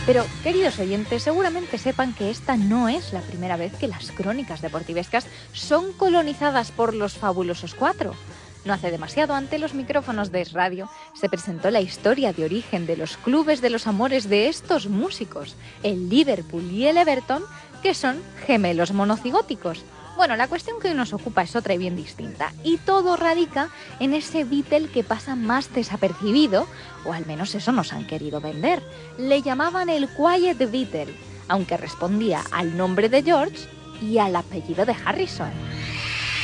Pero, queridos oyentes, seguramente sepan que esta no es la primera vez que las crónicas deportivescas son colonizadas por los fabulosos cuatro. No hace demasiado, ante los micrófonos de Es Radio, se presentó la historia de origen de los clubes de los amores de estos músicos, el Liverpool y el Everton, que son gemelos monocigóticos. Bueno, la cuestión que hoy nos ocupa es otra y bien distinta, y todo radica en ese Beatle que pasa más desapercibido, o al menos eso nos han querido vender. Le llamaban el Quiet Beatle, aunque respondía al nombre de George y al apellido de Harrison.